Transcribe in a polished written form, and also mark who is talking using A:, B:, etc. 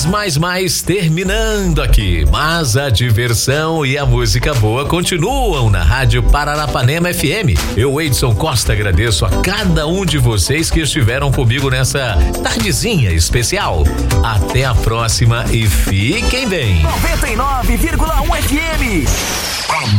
A: mais terminando aqui, mas a diversão e a música boa continuam na Rádio Paranapanema FM. Eu, Edson Costa, agradeço a cada um de vocês que estiveram comigo nessa tardezinha especial. Até a próxima e fiquem bem.
B: 99,1 FM.